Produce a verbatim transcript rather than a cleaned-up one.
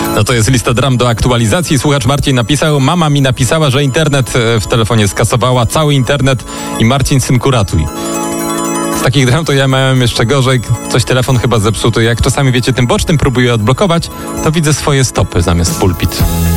No to jest lista dram do aktualizacji. Słuchacz Marcin napisał: mama mi napisała, że internet w telefonie skasowała, cały internet i Marcin, synku, ratuj. Z takich dram to ja miałem jeszcze gorzej. Coś telefon chyba zepsuty. Jak czasami, wiecie, tym bocznym próbuję odblokować, to widzę swoje stopy zamiast pulpit.